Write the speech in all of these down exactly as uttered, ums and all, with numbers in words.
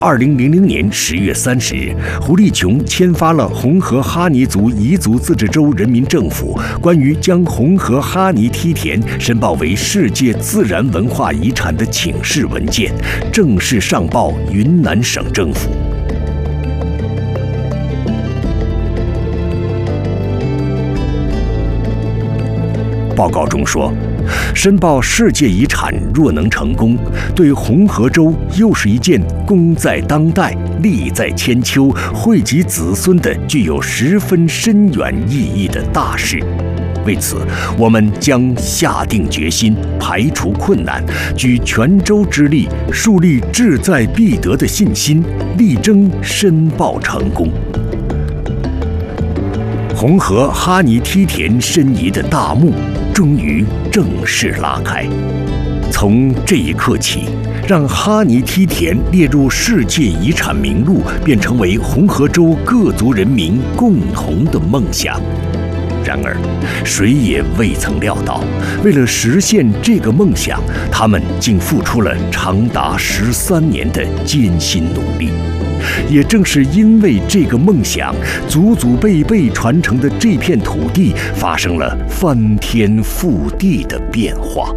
二零零零年十月三十日，胡立琼签发了红河哈尼族彝族自治州人民政府关于将红河哈尼梯田申报为世界自然文化遗产的请示文件，正式上报云南省政府。报告中说，申报世界遗产若能成功，对红河州又是一件功在当代、利在千秋、惠及子孙的具有十分深远意义的大事。为此，我们将下定决心，排除困难，举全州之力，树立志在必得的信心，力争申报成功。红河哈尼梯田申遗的大幕终于正式拉开。从这一刻起，让哈尼梯田列入世界遗产名录，便成为红河州各族人民共同的梦想。然而，谁也未曾料到，为了实现这个梦想，他们竟付出了长达十三年的艰辛努力。也正是因为这个梦想，祖祖辈辈传承的这片土地发生了翻天覆地的变化。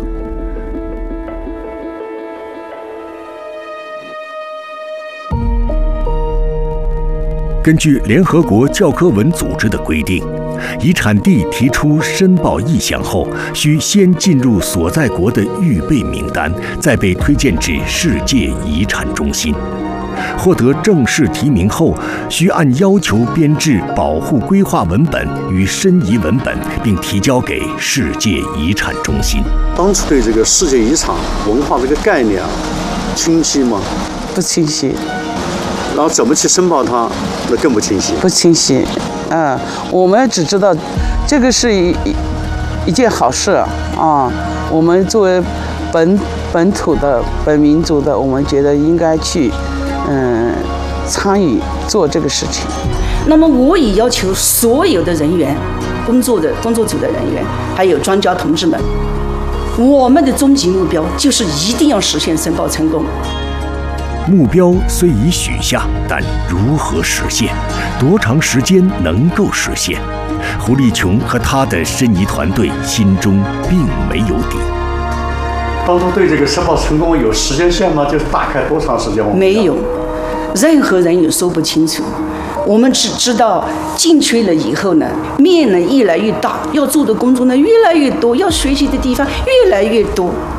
根据联合国教科文组织的规定，遗产地提出申报意向后，需先进入所在国的预备名单，再被推荐至世界遗产中心。获得正式提名后，需按要求编制保护规划文本与申遗文本，并提交给世界遗产中心。 当初对这个世界遗产文化这个概念啊，清晰吗？ 不清晰。 然后怎么去申报它，那更不清晰。 不清晰，嗯，我们只知道这个是一一件好事啊。我们作为本本土的本民族的，我们觉得应该去。嗯，参与做这个事情。 那么，我也要求所有的人员、工作的工作组的人员，还有专家同志们，我们的终极目标就是一定要实现申报成功。 目标虽已许下，但如何实现？多长时间能够实现？胡立琼和他的申遗团队心中并没有底。 当初对这个申报成功有时间线吗？就是大概多长时间？ 没有，任何人也说不清楚。我们只知道进去了以后呢，面呢越来越大，要做的工作呢越来越多，要学习的地方越来越多。